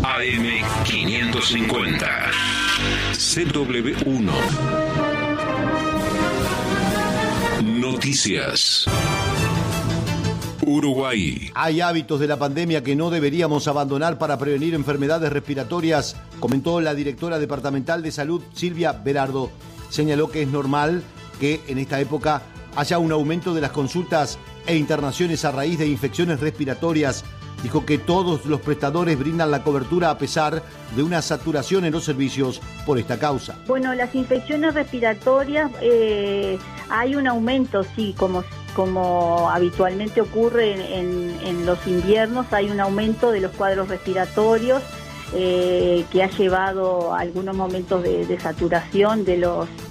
AM550. CW1. Noticias. Uruguay. Hay hábitos de la pandemia que no deberíamos abandonar para prevenir enfermedades respiratorias, comentó la directora departamental de salud, Silvia Berardo. Señaló que es normal que en esta época haya un aumento de las consultas e internaciones a raíz de infecciones respiratorias. Dijo que todos los prestadores brindan la cobertura a pesar de una saturación en los servicios por esta causa. Bueno, las infecciones respiratorias, hay un aumento, sí, como habitualmente ocurre en los inviernos, hay un aumento de los cuadros respiratorios que ha llevado a algunos momentos de saturación de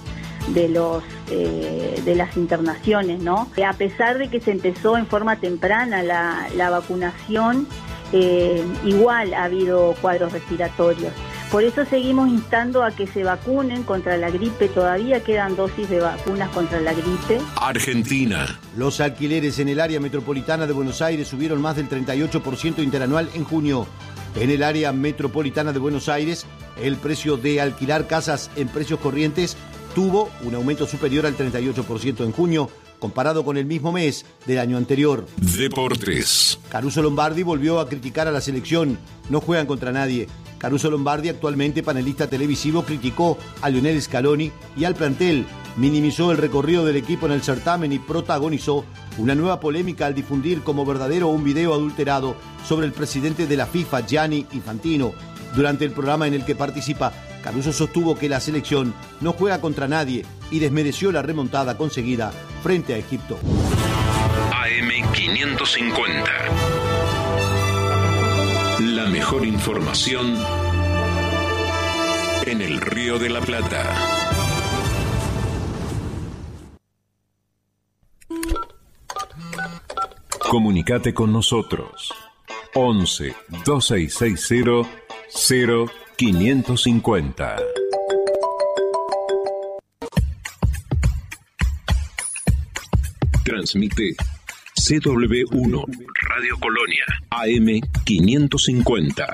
las internaciones, ¿no? A pesar de que se empezó en forma temprana la vacunación, igual ha habido cuadros respiratorios. Por eso seguimos instando a que se vacunen contra la gripe. Todavía quedan dosis de vacunas contra la gripe. Argentina. Los alquileres en el área metropolitana de Buenos Aires subieron más del 38% interanual en junio. En el área metropolitana de Buenos Aires, el precio de alquilar casas en precios corrientes tuvo un aumento superior al 38% en junio, comparado con el mismo mes del año anterior. Deportes. Caruso Lombardi volvió a criticar a la selección. No juegan contra nadie. Caruso Lombardi, actualmente panelista televisivo, criticó a Lionel Scaloni y al plantel. Minimizó el recorrido del equipo en el certamen y protagonizó una nueva polémica al difundir como verdadero un video adulterado sobre el presidente de la FIFA, Gianni Infantino. Durante el programa en el que participa, Caruso sostuvo que la selección no juega contra nadie y desmereció la remontada conseguida frente a Egipto. AM550. La mejor información en el Río de la Plata. Comunicate con nosotros. 11 2660 0550. Transmite CW1 Radio Colonia AM550.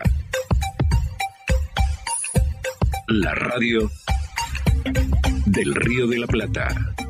La radio del Río de la Plata.